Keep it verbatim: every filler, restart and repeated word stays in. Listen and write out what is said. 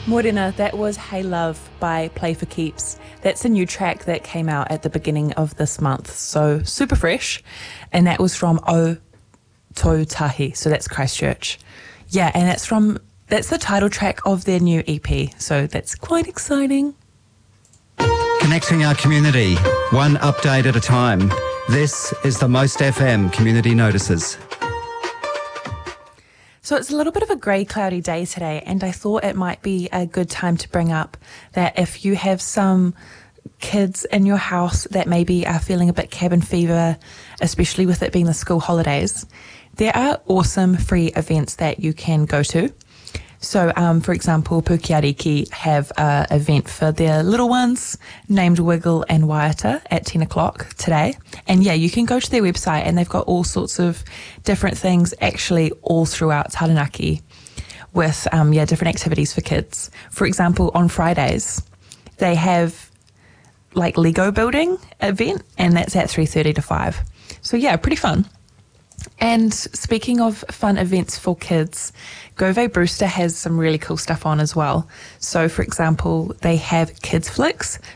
Morena, that was Hey Love by Play for Keeps. That's a new track that came out at the beginning of this month, so super fresh. And that was from O Tahi, so that's Christchurch. Yeah, and that's from that's the title track of their new E P, so that's quite exciting. Connecting our community, one update at a time. This is the Most F M Community Notices. So it's a little bit of a grey, cloudy day today, and I thought it might be a good time to bring up that if you have some kids in your house that maybe are feeling a bit cabin fever, especially with it being the school holidays, there are awesome free events that you can go to. So, um, for example, Pukeariki have an event for their little ones named Wiggle and Waiata at ten o'clock today. And yeah, you can go to their website and they've got all sorts of different things actually all throughout Taranaki with, um, yeah, different activities for kids. For example, on Fridays, they have like Lego building event and that's at three thirty to five. So yeah, pretty fun. And speaking of fun events for kids, Gove Brewster has some really cool stuff on as well. So, for example, they have Kids Flicks.